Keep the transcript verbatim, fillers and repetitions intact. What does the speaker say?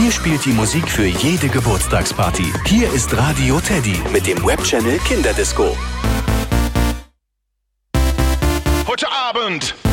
Hier spielt die Musik für jede Geburtstagsparty. Hier ist Radio Teddy mit dem Webchannel Kinderdisco. Heute Abend